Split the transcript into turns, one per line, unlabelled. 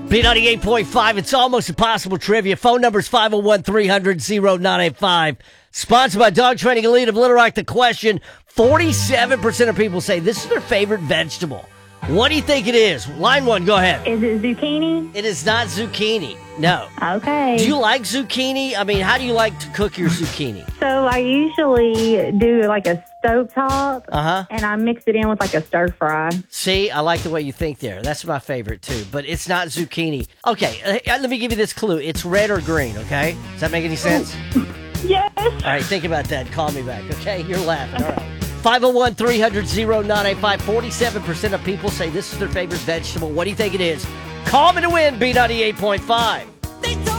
B98.5, it's almost impossible trivia. Phone number's 501-300-0985. Sponsored by Dog Training Elite of Little Rock. The question, 47% of people say this is their favorite vegetable. What do you think it is? Line one, go ahead.
Is it zucchini?
It is not zucchini. No.
Okay.
Do you like zucchini? I mean, how do you like to cook your zucchini?
So I usually do like a stovetop, and I mix it in with like a stir fry.
See, I like the way you think there. That's my favorite too, but it's not zucchini. Okay, let me give you this clue. It's red or green, okay? Does that make any sense?
Yes.
All right, think about that. Call me back, okay? You're laughing. All right. 501-300-0985. 47% of people say this is their favorite vegetable. What do you think it is? Call me to win, B98.5.